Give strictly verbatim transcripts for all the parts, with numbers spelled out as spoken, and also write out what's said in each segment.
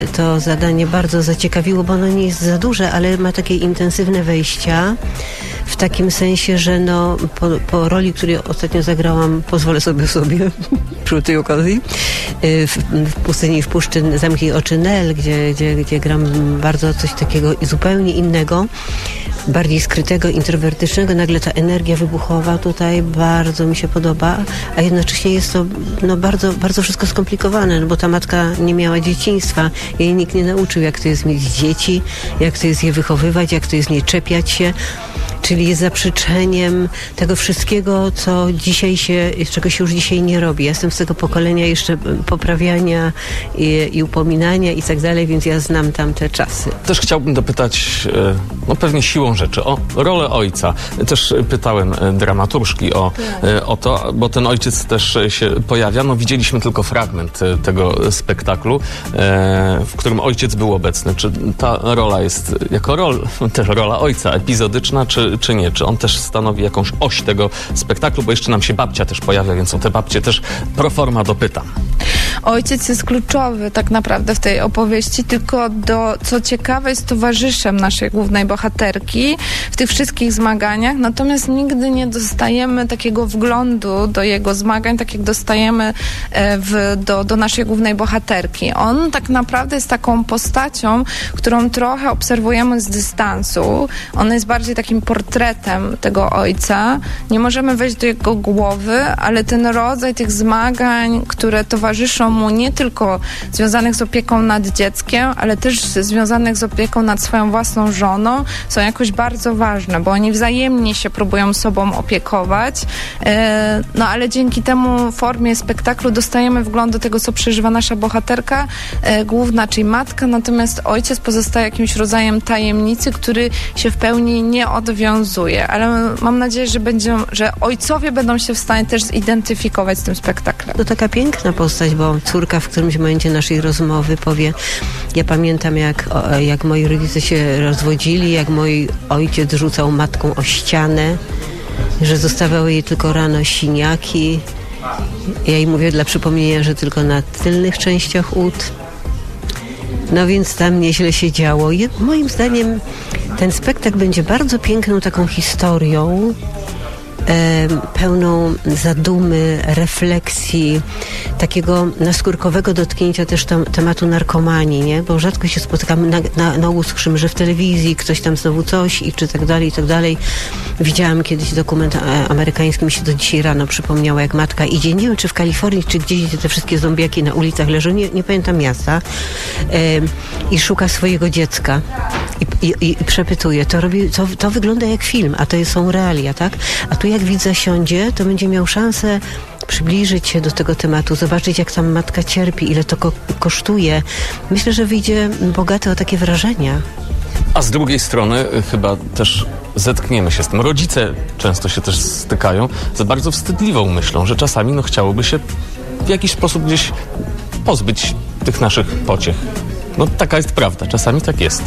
To zadanie bardzo zaciekawiło, bo ono nie jest za duże, ale ma takie intensywne wejścia. W takim sensie, że no, po, po roli, której ostatnio zagrałam, pozwolę sobie sobie przy tej okazji, w, w Pustyni i w Puszczy Zamknij oczy Nel, gdzie, gdzie, gdzie gram bardzo coś takiego zupełnie innego, bardziej skrytego, introwertycznego. Nagle ta energia wybuchowa tutaj bardzo mi się podoba, a jednocześnie jest to no, bardzo, bardzo wszystko skomplikowane, no bo ta matka nie miała dzieciństwa, jej nikt nie nauczył, jak to jest mieć dzieci, jak to jest je wychowywać, jak to jest nie czepiać się. Czyli jest zaprzeczeniem tego wszystkiego, co dzisiaj się, czego się już dzisiaj nie robi. Ja jestem z tego pokolenia jeszcze poprawiania i, i upominania i tak dalej, więc ja znam tamte czasy. Też chciałbym dopytać, no pewnie siłą rzeczy, o rolę ojca. Też pytałem dramaturżki o, o to, bo ten ojciec też się pojawia. No widzieliśmy tylko fragment tego spektaklu, w którym ojciec był obecny. Czy ta rola jest jako rol, też rola ojca epizodyczna, czy czy nie? Czy on też stanowi jakąś oś tego spektaklu? Bo jeszcze nam się babcia też pojawia, więc o te babcie też pro forma dopytam. Ojciec jest kluczowy tak naprawdę w tej opowieści, tylko do, co ciekawe, jest towarzyszem naszej głównej bohaterki w tych wszystkich zmaganiach, natomiast nigdy nie dostajemy takiego wglądu do jego zmagań, tak jak dostajemy w, do, do naszej głównej bohaterki. On tak naprawdę jest taką postacią, którą trochę obserwujemy z dystansu. On jest bardziej takim portretem tego ojca. Nie możemy wejść do jego głowy, ale ten rodzaj tych zmagań, które towarzyszą mu, nie tylko związanych z opieką nad dzieckiem, ale też związanych z opieką nad swoją własną żoną, są jakoś bardzo ważne, bo oni wzajemnie się próbują sobą opiekować. No ale dzięki temu formie spektaklu dostajemy wgląd do tego, co przeżywa nasza bohaterka główna, czyli matka, natomiast ojciec pozostaje jakimś rodzajem tajemnicy, który się w pełni nie odwiązuje, ale mam nadzieję, że, będzie, że ojcowie będą się w stanie też zidentyfikować z tym spektaklem. To taka piękna postać, bo córka w którymś momencie naszej rozmowy powie, ja pamiętam jak, jak moi rodzice się rozwodzili, jak mój ojciec rzucał matką o ścianę, że zostawały jej tylko rano siniaki. Ja jej mówię dla przypomnienia, że tylko na tylnych częściach ud. No więc tam nieźle się działo. I moim zdaniem ten spektakl będzie bardzo piękną taką historią, e, pełną zadumy, refleksji, takiego naskórkowego dotknięcia też tam, tematu narkomanii, nie? Bo rzadko się spotykamy na, na, na uskrzymy, że w telewizji ktoś tam znowu coś i czy tak dalej, i tak dalej. Widziałam kiedyś dokument amerykański, mi się do dzisiaj rano przypomniało, jak matka idzie, nie wiem, czy w Kalifornii, czy gdzieś, gdzie te wszystkie zombiaki na ulicach leżą, nie, nie pamiętam miasta, e, i szuka swojego dziecka i, i, i przepytuje. To, robi, to, to wygląda jak film, a to są realia, tak? A tu jak widz zasiądzie, to będzie miał szansę przybliżyć się do tego tematu, zobaczyć, jak tam matka cierpi, ile to ko- kosztuje. Myślę, że wyjdzie bogaty o takie wrażenia. A z drugiej strony chyba też zetkniemy się z tym. Rodzice często się też stykają z bardzo wstydliwą myślą, że czasami no chciałoby się w jakiś sposób gdzieś pozbyć tych naszych pociech. No taka jest prawda, czasami tak jest.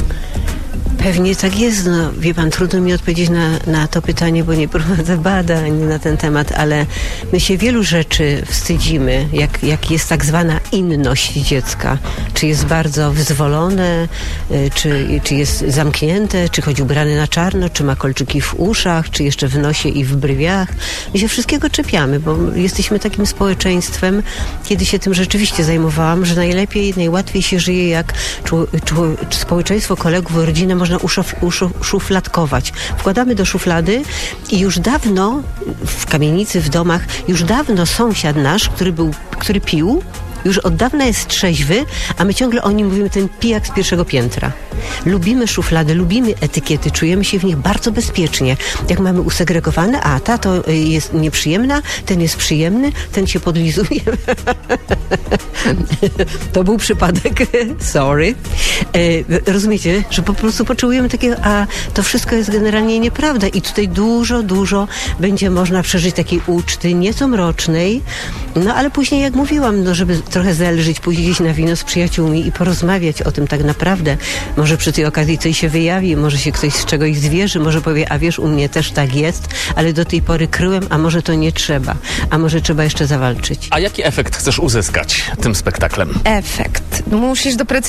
Pewnie tak jest. No, wie pan, trudno mi odpowiedzieć na, na to pytanie, bo nie prowadzę badań na ten temat, ale my się wielu rzeczy wstydzimy, jak, jak jest tak zwana inność dziecka. Czy jest bardzo wyzwolone, czy, czy jest zamknięte, czy chodzi ubrany na czarno, czy ma kolczyki w uszach, czy jeszcze w nosie i w brwiach. My się wszystkiego czepiamy, bo jesteśmy takim społeczeństwem, kiedy się tym rzeczywiście zajmowałam, że najlepiej, najłatwiej się żyje, jak czu, czu, społeczeństwo, kolegów, rodzinę można uszufladkować. Wkładamy do szuflady i już dawno w kamienicy, w domach, już dawno sąsiad nasz, który był, który pił, już od dawna jest trzeźwy, a my ciągle o nim mówimy, ten pijak z pierwszego piętra. Lubimy szuflady, lubimy etykiety, czujemy się w nich bardzo bezpiecznie. Jak mamy usegregowane, a ta to jest nieprzyjemna, ten jest przyjemny, ten się podlizuje. To był przypadek, sorry. E, rozumiecie, że po prostu potrzebujemy takiego, a to wszystko jest generalnie nieprawda i tutaj dużo, dużo będzie można przeżyć takiej uczty, nieco mrocznej, no ale później, jak mówiłam, no żeby trochę zelżyć, pójść gdzieś na wino z przyjaciółmi i porozmawiać o tym tak naprawdę. Może przy tej okazji coś się wyjawi, może się ktoś z czegoś zwierzy, może powie, a wiesz, u mnie też tak jest, ale do tej pory kryłem, a może to nie trzeba, a może trzeba jeszcze zawalczyć. A jaki efekt chcesz uzyskać tym spektaklem? Efekt. Musisz doprecyzować